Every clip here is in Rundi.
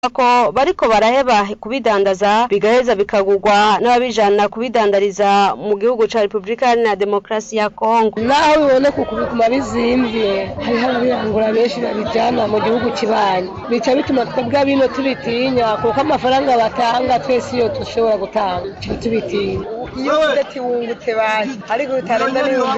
ko bariko baraheba kubidandaza bigaheza bikagurwa n'ababijana kubidandariza mu gihugu ca Republika Iharanira Demokarasi ya Kongo. Naho bibone kukubikuma bizimvye hariho abirangura benshi babijana mu gihugu kibanyi bica bituma twebwe bino tubitinya kuko amafaranga batanga twese iyo dushobora gutanga tubitinya. Iyo udati wungutse basi ariko utarenza n'ibihumbi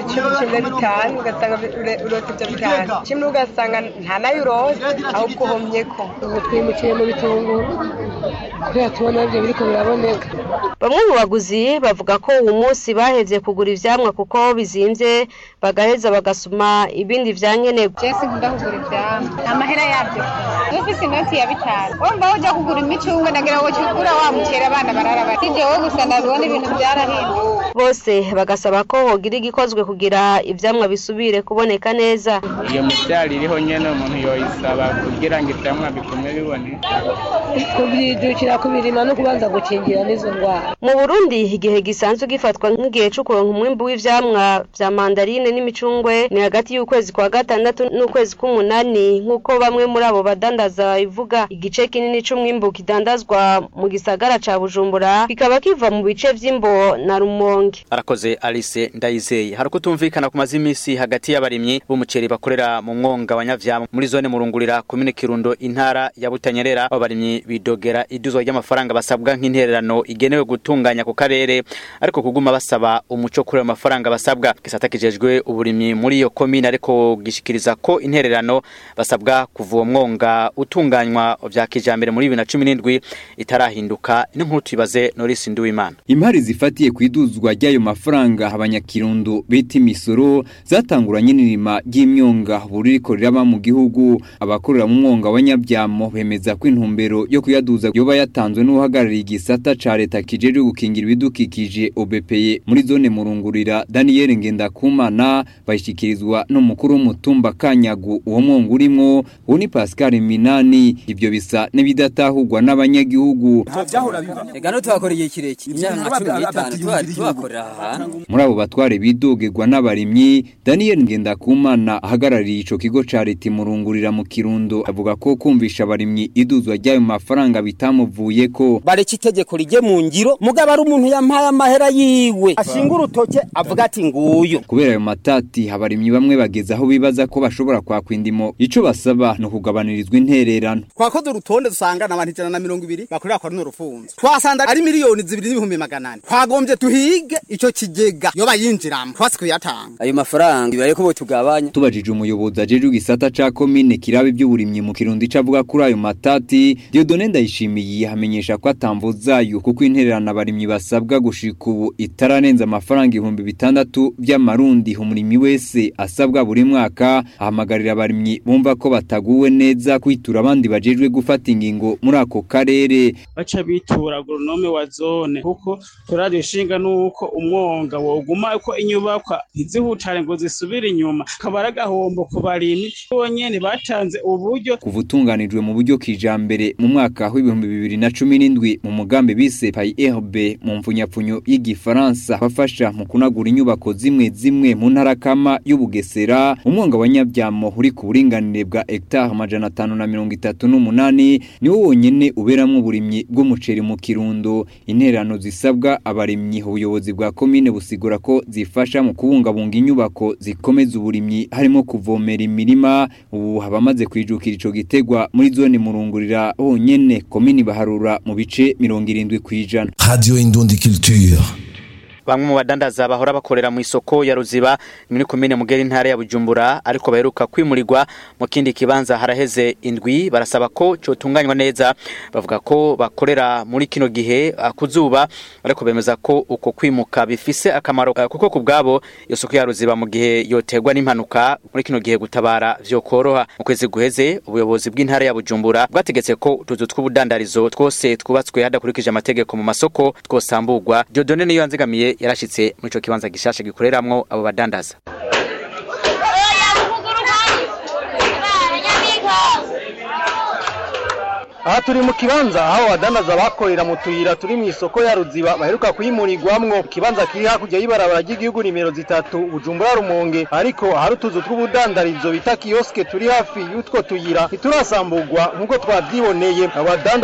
15 ugasanga urota ibyo bitanu kimwe ugasanga nta nayo urose ahubwo uhomyeko. Ubu twimukiye mu bitunguru kubera tubona ibyo biriko biraboneka. Bamwe mu baguzi bavuga ko uyu munsi bahevye kugura ivyamwa kuko bizimvye bagaheza bagasuma ibindi vyankenerwa. Jesse nkunda kugura ivyamwa amahera yavyo ufise inoti ya 5 wumva uja kugura imicungwe nagira ngo kigura wa mukera abana barara bati jewe gusa ndabona ibintu byarahinduka. Bose bagasaba ko hogira igikozwe kugira ivyamwa bisubire kuboneka neza. Iyo muvyari iriho nyene umuntu yoyisaba kugira ngo ivyamwa bigume biboneka. Kubyijukira kubirima no kubanza gukingira n'izo ndwara. Mu Burundi igihe gisanzwe gifatwa nk'igihe cyo kuronka umwimbu w'ivyamwa vya mandarine n'imicungwe ni hagati y'ukwezi kwa gatandatu n'ukwezi k'umunani nk'uko bamwe muri abo badandaza ivuga. Igice kinini c'umwimbu kidandazwa mu gisagara ca Bujumbura kikaba kiva mu bice vy'Imbo na Rumonge. Arakoze Alice Ndayizeye. Haruko tumvikana ku mazimisi hagati y'abarimyi b'umuceri bakorera mu mwonga wa Nyavyama muri zone Murungurira komine Kirundo intara ya Butanyerera. Abarimyi bidogera iduzwa ry'amafaranga basabwa nk'intererano igenewe gutunganya ku karere ariko kuguma basaba umuco kuri amafaranga basabwa. Gisata kijejwe uburimyi muri iyo komine ariko gishikiriza ko intererano basabwa kuva mwonga utunganywa vya kijambere muri 2017 itarahinduka. N'inkuru tubaze Norris Nduwimana. Impari zifatiye kwiduzwa ry'ayo mafaranga abanyakirundo bita imisoro zatanguranye n'irima ry'imyonga buriko riraba mu gihugu. Abakorera mu mwonga wa Nyavyamo bemeza ko intumbero yo kuyaduza yoba yatanzwe n'uhagarariye igisata ca leta kijeje gukingira ibidukikije OBPE muri zone Murungurira Daniel Ngendakumana bashikirizwa n'umukuru w'umutumba Kanyagu uwo mwonga urimo uni Pascal Minani. Ivyo bisa n'ibidatahurwa n'abanyagihugu. Egano twakoreye kireki imyaka 15 twakorera ahantu. Muri abo batware bidogerwa n'abarimyi Daniel Ngendakumana ahagarariye ico kigo ca leta Murungurira mu Kirundo avuga ko kumvisha abarimyi iduzwa ry'ayo mafaranga bitamuvuye ko bareki itegeko rije mu ngiro mugaba ari umuntu yampaye amahera yiwe ashinga urutoke avuga ati nguyu. Kubera ayo matati abarimyi bamwe bageza aho bibaza ko bashobora kwakwindimo ico basaba no kugabanirizwa intererano. Twakoze urutonde dusanga n'abantu 120 bakorera kwa runo rufunzo twasanga ari miliyoni 2,800 twagombye tuhige ico kigega yoba yinjiramo twasi kuyatanga ayo mafaranga ibare ko bo tugabanya. Tubajije umuyobozi ajeje gisata ca komine kirabe by'uburimyi mu Kirundo icavuga kuri ayo matati Dieudonne Ndayishimiye hamenyesha ko atamvuzayo kuko intererano abarimyi basabwa gushika ubu itaranenza amafaranga 6,000 by'amarundi. Umurimi wese asabwa buri mwaka ahamagarira abarimyi bumva ko bataguwe neza kwitura abandi bajejwe gufata ingingo muri ako karere. Baca bitura agronome wa zone kuko turaje shinga nuko umwonga woguma uko inyubakwa ntizihutare ngo zisubire inyuma kabara gahombo ku barimyi bonyene batanze uburyo kuvutunganijwe mu buryo kijambere mu mwaka wa 2017 mu mugambi bise PAIRB mu mfunyapfunyo y'igifaransa bafasha mu kunagura inyubako zimwe mu ntarakama y'Ubugesera. Umwonga wa Nyavyamo uri ku buringanire bwa hectare 538 niwo wonyene uberamwe uburimyi bw'umuceri mu Kirundo. Intererano zisabwa abarimyi ubuyobozi bwa komine busigura ko zifasha mu kubungabunga inyubako zikomeza uburimyi harimo kuvomera imirima. Ubu habamaze kwijukira ico gitegwa muri zone Murungurira honyene komine baharura mu bice 70%. Radio Indundi Culture. Bamwe mu badandaza bahora bakorera mu isoko ya Ruziba muri komine Mugera intara ya Bujumbura ariko baheruka kwimurirwa mu kindi kibanza haraheze indwi barasaba ko cyo tunganywa neza. Bavuga ko bakorera muri kino gihe kuzuba ariko bemeza ko uko kwimuka bifise akamaro kuko kubgabo iyo soko ya Ruziba mu gihe yotegwa n'impanuka muri kino gihe gutabara vyo koroha. Mu kwezi guheze ubuyobozi bw'intara ya Bujumbura bwategetse ko utuzu tw'ubudandarizo twose twubatswe hadakurikije amategeko mu masoko twosamburwa. Dieudonne niyo yanzigamiye yarashitse muri ico kibanza gishasha gikoreramwo abo badandaza. aha turi mu kibanza aho abadandaza bakorera mu tuyira turi mu isoko ya Ruziba baheruka kuyimurirwamwo. Ikibanza kiri hakurya y'ibarabara ry'igihugu nimero 3 Bujumbura Rumonge, ariko hari utuzu tw'ubudandarizo bita kioske turi hafi y'utwo tuyira ntiturasambugwa nk'uko twavyiboneye.